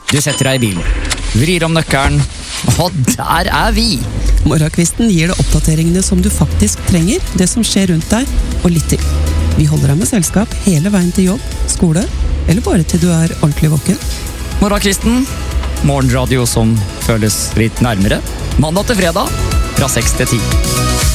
Du setter deg i bilen, vrir om nøkkelen, og der er vi! Morgenkvisten gir deg oppdateringene som du faktisk trenger, det som skjer rundt deg, og litt til. Vi holder deg med selskap hele veien til jobb, skole, eller bare til du er ordentlig våken. Morgenkvisten, morgenradio som føles litt nærmere. Mandag til fredag, fra 6 til 10.